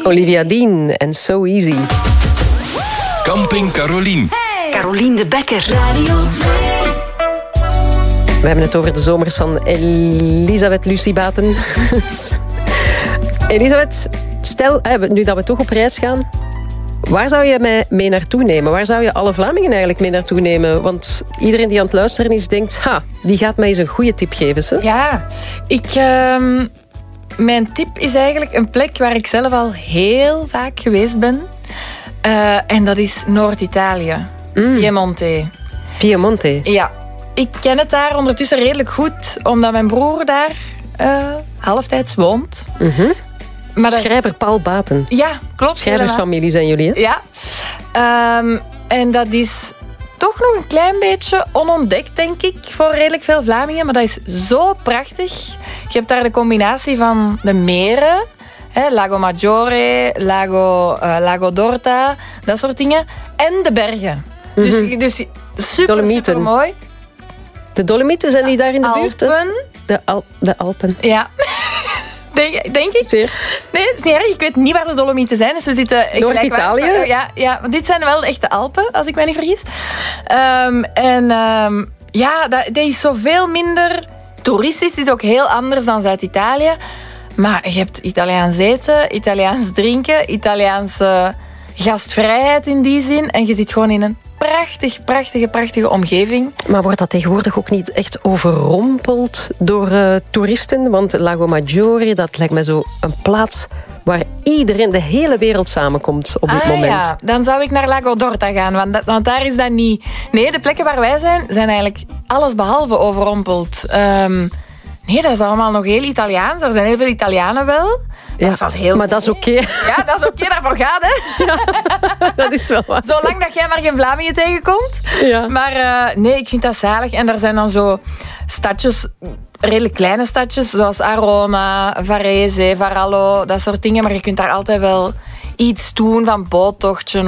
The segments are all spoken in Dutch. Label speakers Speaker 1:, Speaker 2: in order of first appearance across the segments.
Speaker 1: Olivia Dean en So Easy.
Speaker 2: Camping Carolien.
Speaker 3: Hey. Carolien de Bekker. Radio 2.
Speaker 1: We hebben het over de zomers van Elisabeth Lucie Baten. Elisabeth, stel, nu dat we toch op reis gaan, waar zou je mij mee naartoe nemen? Waar zou je alle Vlamingen eigenlijk mee naartoe nemen? Want iedereen die aan het luisteren is, denkt, die gaat mij eens een goede tip geven. Ze?
Speaker 4: Ja, mijn tip is eigenlijk een plek waar ik zelf al heel vaak geweest ben. En dat is Noord-Italië.
Speaker 1: Piemonte.
Speaker 4: Ja. Ik ken het daar ondertussen redelijk goed, omdat mijn broer daar halftijds woont.
Speaker 1: Mm-hmm.
Speaker 4: Maar
Speaker 1: schrijver Paul Baten.
Speaker 4: Ja, klopt.
Speaker 1: Schrijversfamilie zijn jullie, hè?
Speaker 4: Ja. En dat is toch nog een klein beetje onontdekt, denk ik, voor redelijk veel Vlamingen. Maar dat is zo prachtig. Je hebt daar de combinatie van de meren, Lago Maggiore, Lago d'Orta, dat soort dingen. En de bergen.
Speaker 1: Mm-hmm.
Speaker 4: Dus super mooi.
Speaker 1: De Dolomieten, zijn die daar in de buurt? De Alpen.
Speaker 4: Ja. Denk ik.
Speaker 1: Zeer.
Speaker 4: Nee, het is niet erg. Ik weet niet waar de Dolomieten zijn. Dus we zitten
Speaker 1: Noord-Italië?
Speaker 4: Ja, want dit zijn wel de echte Alpen, als ik mij niet vergis. Dat is zoveel minder toeristisch. Het is ook heel anders dan Zuid-Italië. Maar je hebt Italiaans eten, Italiaans drinken, Italiaanse gastvrijheid in die zin. En je zit gewoon in een prachtige omgeving.
Speaker 1: Maar wordt dat tegenwoordig ook niet echt overrompeld door toeristen? Want Lago Maggiore, dat lijkt me zo een plaats waar iedereen, de hele wereld samenkomt op dit moment.
Speaker 4: Ja, dan zou ik naar Lago d'Orta gaan, want daar is dat niet. Nee, de plekken waar wij zijn eigenlijk alles behalve overrompeld. Nee, dat is allemaal nog heel Italiaans. Er zijn heel veel Italianen wel.
Speaker 1: Ja, maar dat is oké.
Speaker 4: Ja, dat is oké, daarvoor gaat, hè.
Speaker 1: Ja, dat is wel waar.
Speaker 4: Zolang dat jij maar geen Vlamingen tegenkomt. Ja. Maar nee, ik vind dat zalig. En daar zijn dan zo stadjes, redelijk kleine stadjes, zoals Arona, Varese, Varallo, dat soort dingen. Maar je kunt daar altijd wel iets doen, van boottochtje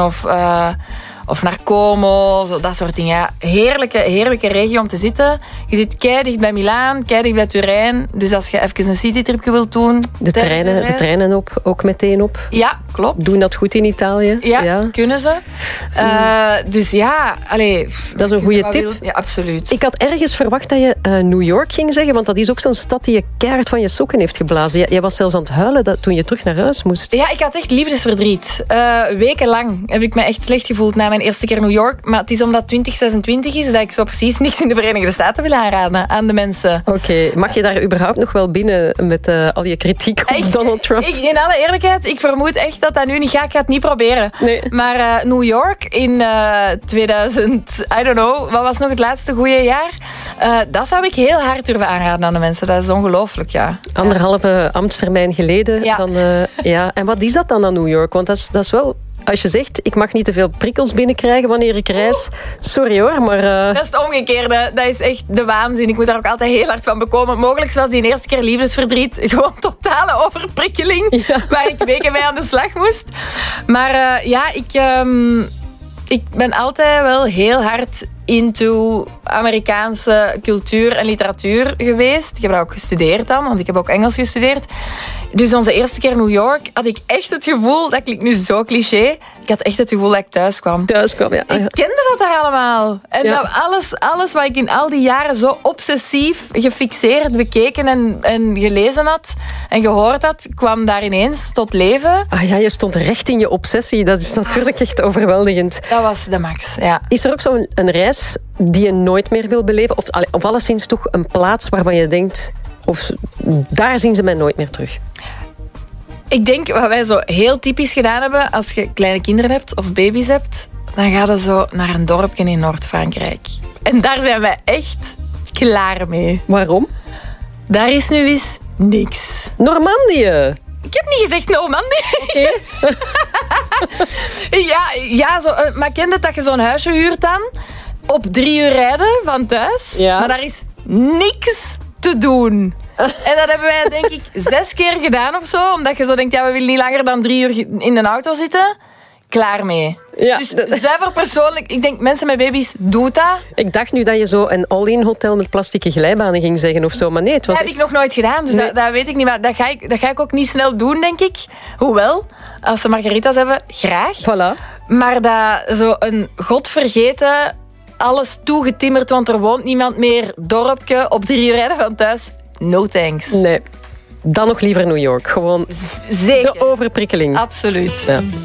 Speaker 4: of naar Como, zo, dat soort dingen. Ja, heerlijke regio om te zitten. Je zit keidicht bij Milaan, keidicht bij Turijn. Dus als je even een citytripje wilt doen...
Speaker 1: De treinen ook meteen op.
Speaker 4: Ja, klopt.
Speaker 1: Doen dat goed in Italië?
Speaker 4: Ja, kunnen ze. Dus ja,
Speaker 1: dat is een goede tip.
Speaker 4: Ja, absoluut.
Speaker 1: Ik had ergens verwacht dat je New York ging zeggen, want dat is ook zo'n stad die je keihard van je sokken heeft geblazen. Jij was zelfs aan het huilen toen je terug naar huis moest.
Speaker 4: Ja, ik had echt liefdesverdriet. Wekenlang heb ik me echt slecht gevoeld na mijn eerste keer New York. Maar het is omdat 2026 is dat ik zo precies niks in de Verenigde Staten wil aanraden aan de mensen.
Speaker 1: Oké. Mag je daar überhaupt nog wel binnen met al je kritiek op Donald Trump?
Speaker 4: In alle eerlijkheid, ik vermoed echt dat niet gaat. Ik ga het niet proberen.
Speaker 1: Nee.
Speaker 4: Maar New York in 2000, I don't know, wat was nog het laatste goede jaar? Dat zou ik heel hard durven aanraden aan de mensen. Dat is ongelooflijk, ja.
Speaker 1: Anderhalve ambtstermijn geleden.
Speaker 4: Ja.
Speaker 1: Dan, ja. En wat is dat dan aan New York? Want dat is wel... Als je zegt, ik mag niet te veel prikkels binnenkrijgen wanneer ik reis. Sorry hoor, maar...
Speaker 4: Dat is het omgekeerde. Dat is echt de waanzin. Ik moet daar ook altijd heel hard van bekomen. Mogelijk was die eerste keer liefdesverdriet gewoon totale overprikkeling. Ja. Waar ik weken mee aan de slag moest. Maar ik ben altijd wel heel hard into Amerikaanse cultuur en literatuur geweest. Ik heb dat ook gestudeerd dan, want ik heb ook Engels gestudeerd. Dus onze eerste keer New York had ik echt het gevoel, dat klinkt nu zo cliché, ik had echt het gevoel dat ik thuis kwam.
Speaker 1: Ja.
Speaker 4: Ik kende dat daar allemaal. En dat alles wat ik in al die jaren zo obsessief gefixeerd, bekeken en gelezen had en gehoord had, kwam daar ineens tot leven.
Speaker 1: Ah ja, je stond recht in je obsessie. Dat is natuurlijk echt overweldigend.
Speaker 4: Dat was de max, ja.
Speaker 1: Is er ook zo'n reis die je nooit meer wil beleven? Of alleszins toch een plaats waarvan je denkt... Of daar zien ze mij nooit meer terug?
Speaker 4: Ik denk, wat wij zo heel typisch gedaan hebben, als je kleine kinderen hebt of baby's hebt, dan ga je zo naar een dorpje in Noord-Frankrijk. En daar zijn wij echt klaar mee.
Speaker 1: Waarom?
Speaker 4: Daar is nu eens niks.
Speaker 1: Normandië.
Speaker 4: Ik heb niet gezegd Normandië. Okay. Maar ken je dat je zo'n huisje huurt dan? Op 3 uur rijden van thuis. Ja. Maar daar is niks te doen. En dat hebben wij denk ik 6 keer gedaan of zo. Omdat je zo denkt, we willen niet langer dan 3 uur in de auto zitten. klaar mee.
Speaker 1: Ja.
Speaker 4: Dus zuiver persoonlijk, ik denk mensen met baby's, doe dat.
Speaker 1: Ik dacht nu dat je zo een all-in hotel met plastieke glijbanen ging zeggen of zo, maar nee, het was
Speaker 4: Dat heb ik nog nooit gedaan, dus
Speaker 1: Nee.
Speaker 4: dat weet ik niet. Maar dat ga ik ook niet snel doen, denk ik. Hoewel, als ze margaritas hebben, graag.
Speaker 1: Voilà.
Speaker 4: Maar dat zo een godvergeten, alles toegetimmerd, want er woont niemand meer, dorpje op 3 uur rijden van thuis. No thanks.
Speaker 1: Nee. Dan nog liever New York. Gewoon
Speaker 4: Zeker.
Speaker 1: de overprikkeling.
Speaker 4: Absoluut.
Speaker 1: Ja.